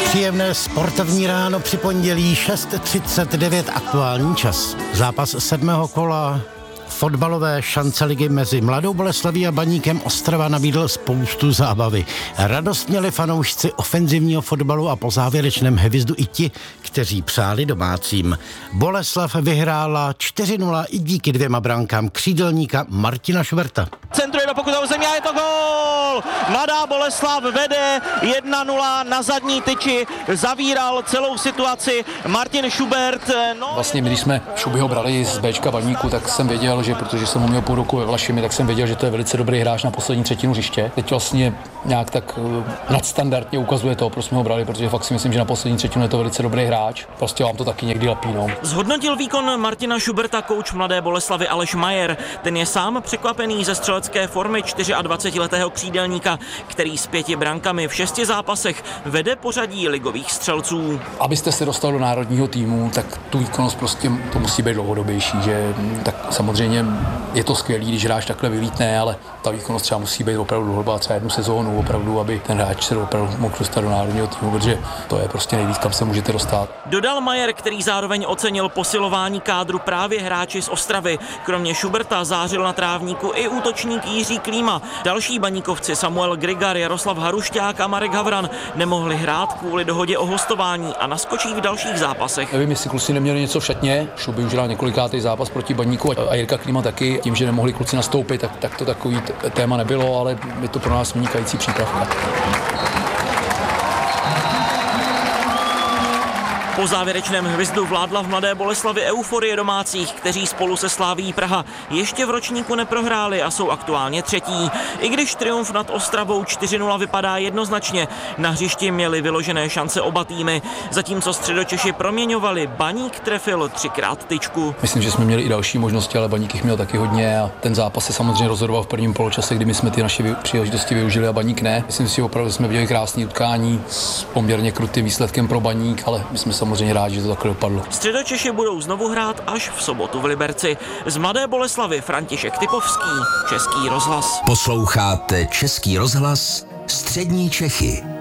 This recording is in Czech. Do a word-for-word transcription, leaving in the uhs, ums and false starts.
Příjemné sportovní ráno při pondělí šest třicet devět aktuální čas. Zápas sedmého kola fotbalové šance ligy mezi Mladou Boleslaví a Baníkem Ostrava nabídl spoustu zábavy. Radost měli fanoušci ofenzivního fotbalu a po závěrečném hvězdu i ti, kteří přáli domácím. Boleslav vyhrála čtyři nula i díky dvěma brankám křídelníka Martina Šuberta. Centruje do pokutového zemí a je to gól! Mladá Boleslav vede jedna nula na zadní tyči, zavíral celou situaci Martin Šubert. No... Vlastně my, když jsme Šubyho brali z Bčka Baníku, tak jsem věděl, že protože jsem ho měl půl roku ve Vlašimi, tak jsem věděl, že to je velice dobrý hráč na poslední třetinu hřiště. Teď vlastně nějak tak nadstandardně ukazuje to, proč jsme ho brali, protože fakt si myslím, že na poslední třetinu je to velice dobrý hráč. Prostě vám to taky někdy lepí, no. Zhodnotil výkon Martina Šuberta kouč Mladé Boleslavy Aleš Majer. Ten je sám překvapený ze střelecké formy dvacetičtyřletého křídelníka, který s pěti brankami v šesti zápasech vede pořadí ligových střelců. Abyste se dostal do národního týmu, tak tu výkonnost prostě to musí být dlouhodobější, že tak samozřejmě je to skvělý, když hráč takhle vylítne, ale ta výkonnost třeba musí být opravdu dlouhodobá, třeba jednu sezónu opravdu, aby ten hráč se opravdu mohl dostat do národního týmu, protože to je prostě nejvíc, kam se můžete dostat. Dodal Majer, který zároveň ocenil posilování kádru právě hráči z Ostravy. Kromě Šuberta zářil na trávníku i útočník Jiří Klíma. Další baníkovci Samuel Grigar, Jaroslav Harušťák a Marek Havran nemohli hrát kvůli dohodě o hostování a naskočí v dalších zápasech. Nevím, jestli kluci neměli něco v šatně. Šuby už hrál několikátý zápas proti Baníku a Jirka Klíma taky. Tím, že nemohli kluci nastoupit, tak, tak to takový t- téma nebylo, ale je to pro nás vynikající přípravka. Po závěrečném hvězdu vládla v Mladé Boleslavi euforie domácích, kteří spolu se Slavií Praha ještě v ročníku neprohráli a jsou aktuálně třetí. I když triumf nad Ostravou čtyři nula vypadá jednoznačně, na hřišti měli vyložené šance oba týmy, zatímco Středočeši proměňovali, Baník trefil třikrát tyčku. Myslím, že jsme měli i další možnosti, ale Baník jich měl taky hodně a ten zápas se samozřejmě rozhodoval v prvním poločase, kdy my jsme ty naše příležitosti využili a Baník ne. Myslím si opravdu, že jsme viděli krásné utkání s poměrně krutým výsledkem pro Baník, ale my jsme samozřejmě rádi, že to takhle dopadlo. Středočeši budou znovu hrát až v sobotu v Liberci. Z Mladé Boleslavy František Typovský, Český rozhlas. Posloucháte Český rozhlas Střední Čechy.